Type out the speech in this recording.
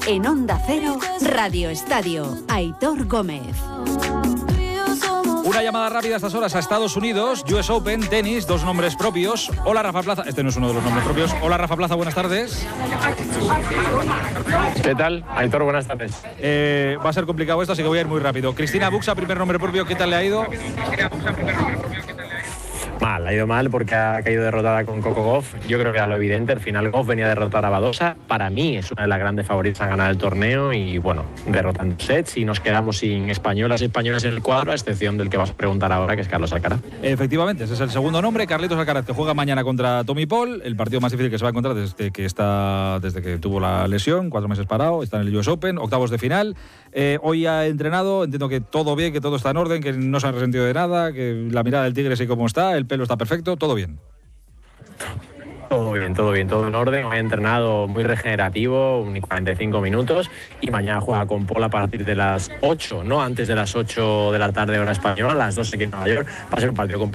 En Onda Cero, Radio Estadio, Aitor Gómez. Una llamada rápida a estas horas a Estados Unidos, US Open, tenis, 2 nombres propios. Hola, Rafa Plaza. Este no es uno de los nombres propios. Hola, Rafa Plaza, buenas tardes. ¿Qué tal? Aitor, buenas tardes. Va a ser complicado esto, así que voy a ir muy rápido. Cristina Buxa, primer nombre propio, ¿qué tal le ha ido? Mal, ha ido mal porque ha caído derrotada con Coco Gauff. Yo creo que era lo evidente. Al final Gauff venía a derrotar a Badosa. Para mí es una de las grandes favoritas a ganar el torneo y bueno, derrotando sets y nos quedamos sin españolas y españoles en el cuadro, a excepción del que vas a preguntar ahora, que es Carlos Alcaraz. Efectivamente, ese es el segundo nombre, Carlitos Alcaraz, que juega mañana contra Tommy Paul, el partido más difícil que se va a encontrar desde que tuvo la lesión, 4 meses parado, está en el US Open, octavos de final. Hoy ha entrenado, entiendo que todo bien, que todo está en orden, que no se ha resentido de nada, que la mirada del tigre sí como está, el pelo está perfecto, todo bien. Todo bien, todo en orden. Hoy he entrenado muy regenerativo, 45 minutos y mañana juega con Paul a partir de las 8, no antes de las 8 de la tarde hora española, a las 12 aquí en Nueva York. Va a ser un partido complicado.